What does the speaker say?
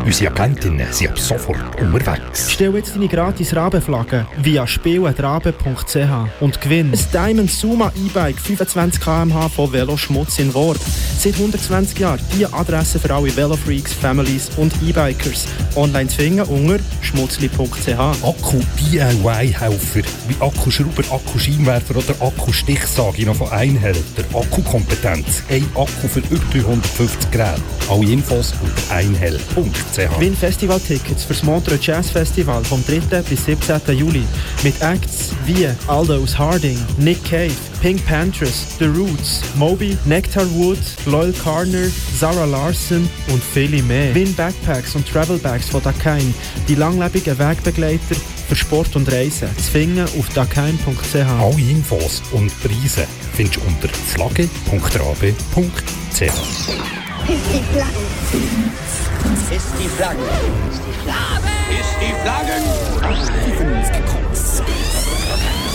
Unsere Agentinnen sind ab sofort unterwegs. Stell jetzt deine gratis Rabenflagge via spielen.rabe.ch und gewinn ein Diamond Suma E-Bike 25 km/h von Veloschmutz in Worb. Seit 120 Jahren die Adresse für alle Velofreaks, Families und E-Bikers. Online zu finden unter schmutzli.ch. Akku-DIY-Helfer wie Akkuschrauber, Akkuscheinwerfer oder Akkustichsage noch von Einhell. Der Akkukompetenz. Ein Akku für über 350 Geräte. Alle Infos unter einhell.ch. Win Festival-Tickets für das Montreux Jazz Festival vom 3. bis 17. Juli. Mit Acts wie Aldous Harding, Nick Cave, Pink Panthers, The Roots, Moby, Nectar Wood, Loyal Carner, Zara Larson und viele mehr. Win Backpacks und Travel Bags von Dakain, die langlebigen Wegbegleiter für Sport und Reisen. Zu finden auf dakain.ch. Alle Infos und Preise findest du unter flagge.rabe.ch. Ist die Flagge. Ist die Flagge. Ist die Flagge. Ist die Flagge.